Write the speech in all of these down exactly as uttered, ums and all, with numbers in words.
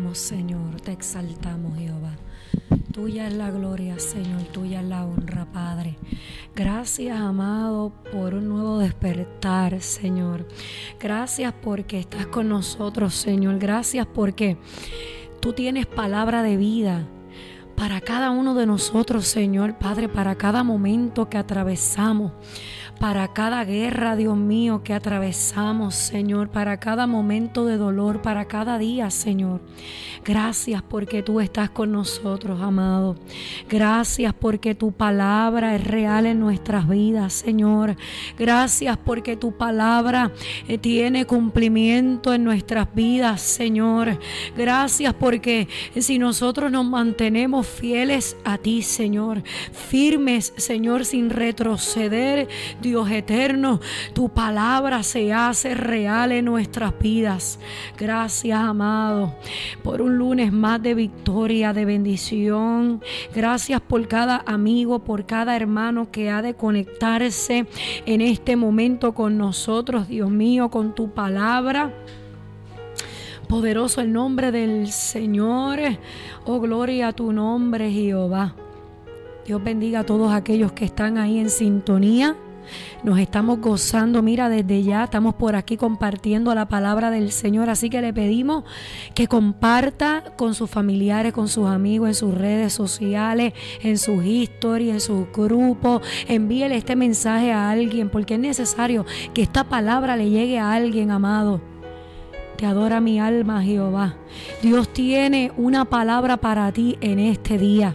adoramos, Señor, te exaltamos, Jehová. Tuya es la gloria, Señor, tuya es la honra, Padre. Gracias, amado, por un nuevo despertar, Señor. Gracias porque estás con nosotros, Señor. Gracias porque tú tienes palabra de vida para cada uno de nosotros, Señor, Padre, para cada momento que atravesamos, para cada guerra, Dios mío, que atravesamos, Señor, para cada momento de dolor, para cada día, Señor. Gracias porque tú estás con nosotros, amado. Gracias porque tu palabra es real en nuestras vidas, Señor. Gracias porque tu palabra tiene cumplimiento en nuestras vidas, Señor. Gracias porque si nosotros nos mantenemos fieles a ti, Señor, firmes, Señor, sin retroceder, Dios eterno, tu palabra se hace real en nuestras vidas. Gracias, amado, por un lunes más de victoria, de bendición. Gracias por cada amigo, por cada hermano que ha de conectarse en este momento con nosotros, Dios mío, con tu palabra. Poderoso el nombre del Señor. Oh, gloria a tu nombre, Jehová. Dios bendiga a todos aquellos que están ahí en sintonía. Nos estamos gozando, mira, desde ya estamos por aquí compartiendo la palabra del Señor, así que le pedimos que comparta con sus familiares, con sus amigos, en sus redes sociales, en sus historias, en sus grupos. Envíele este mensaje a alguien, porque es necesario que esta palabra le llegue a alguien, amado. Te adora mi alma, Jehová. Dios tiene una palabra para ti en este día.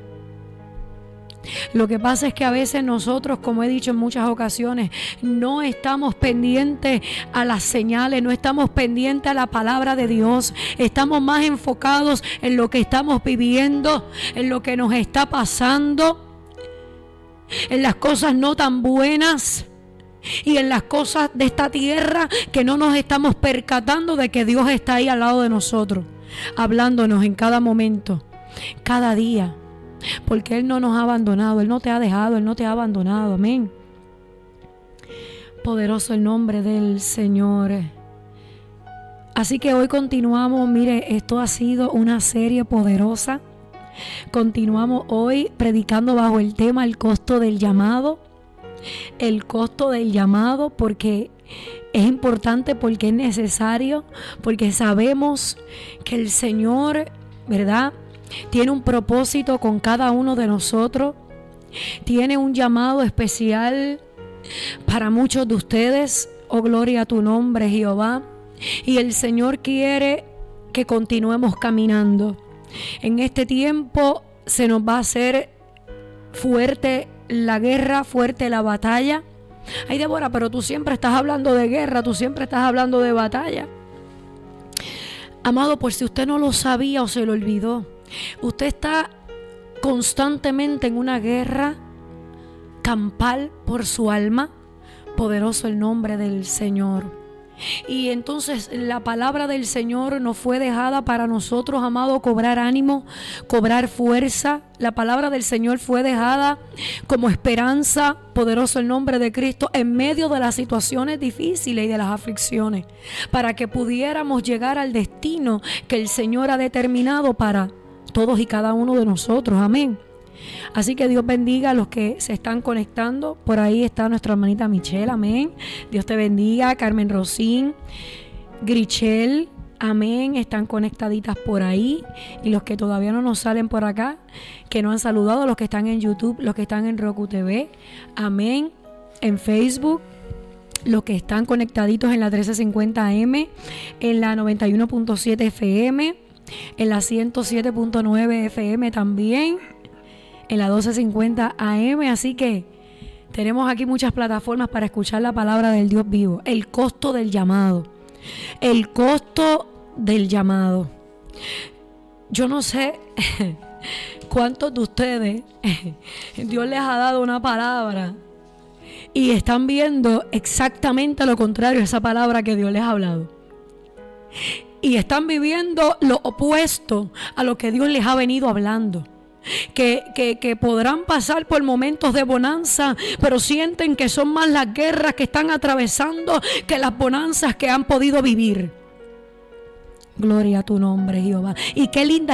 Lo que pasa es que a veces nosotros, como he dicho en muchas ocasiones, no estamos pendientes a las señales, no estamos pendientes a la palabra de Dios. Estamos más enfocados en lo que estamos viviendo, en lo que nos está pasando, en las cosas no tan buenas y en las cosas de esta tierra, que no nos estamos percatando de que Dios está ahí al lado de nosotros, hablándonos en cada momento, cada día. Porque Él no nos ha abandonado, Él no te ha dejado, Él no te ha abandonado, amén. Poderoso el nombre del Señor. Así que hoy continuamos, mire, esto ha sido una serie poderosa. Continuamos hoy predicando bajo el tema el costo del llamado. El costo del llamado, porque es importante, porque es necesario, porque sabemos que el Señor, ¿verdad?, tiene un propósito con cada uno de nosotros. Tiene un llamado especial para muchos de ustedes. Oh, gloria a tu nombre, Jehová. Y el Señor quiere que continuemos caminando. En este tiempo se nos va a hacer fuerte la guerra, fuerte la batalla. Ay, Débora, pero tú siempre estás hablando de guerra, tú siempre estás hablando de batalla. Amado, por si usted no lo sabía o se lo olvidó, usted está constantemente en una guerra campal por su alma. Poderoso el nombre del Señor. Y entonces la palabra del Señor nos fue dejada para nosotros, amado, cobrar ánimo, cobrar fuerza. La palabra del Señor fue dejada como esperanza, poderoso el nombre de Cristo, en medio de las situaciones difíciles y de las aflicciones, para que pudiéramos llegar al destino que el Señor ha determinado para todos y cada uno de nosotros. Amén. Así que Dios bendiga a los que se están conectando. Por ahí está nuestra hermanita Michelle, amén. Dios te bendiga. Carmen Rosín, Grichel, amén. Están conectaditas por ahí. Y los que todavía no nos salen por acá, que no han saludado, los que están en YouTube, los que están en Roku T V, amén. En Facebook, los que están conectaditos en la trece cincuenta A M, en la noventa y uno punto siete F M, en la ciento siete punto nueve F M también, en la doce cincuenta A M. Así que tenemos aquí muchas plataformas para escuchar la palabra del Dios vivo. El costo del llamado. El costo del llamado. Yo no sé cuántos de ustedes Dios les ha dado una palabra y están viendo exactamente lo contrario a esa palabra que Dios les ha hablado. Y están viviendo lo opuesto a lo que Dios les ha venido hablando. Que, que, que podrán pasar por momentos de bonanza, pero sienten que son más las guerras que están atravesando que las bonanzas que han podido vivir. Gloria a tu nombre, Jehová. Y qué linda